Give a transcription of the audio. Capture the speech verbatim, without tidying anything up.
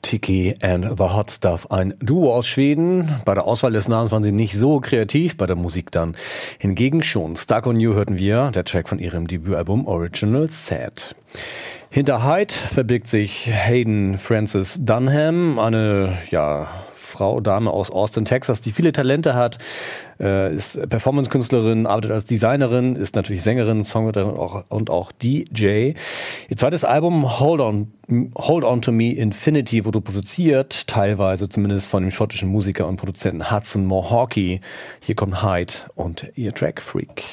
Tiki and the Hot Stuff, ein Duo aus Schweden. Bei der Auswahl des Namens waren sie nicht so kreativ, bei der Musik dann hingegen schon. Stuck on You hörten wir, der Track von ihrem Debütalbum Original Sad. Hinter Hyde verbirgt sich Hayden Francis Dunham, eine, ja, Frau, Dame aus Austin, Texas, die viele Talente hat, äh, ist Performance-Künstlerin, arbeitet als Designerin, ist natürlich Sängerin, Songwriterin und auch, und auch D J. Ihr zweites Album Hold On, Hold On To Me Infinity wurde produziert, teilweise zumindest von dem schottischen Musiker und Produzenten Hudson Mohawke. Hier kommt Hyde und ihr Track Freak.